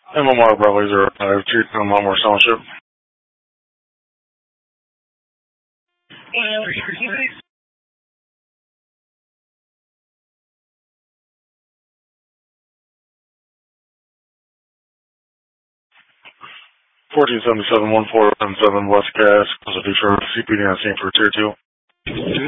MMR Bravo 05, Chief Monmore Township. 1477-1477 West Gas, Pacific Shore, CPD on scene for Tier 2.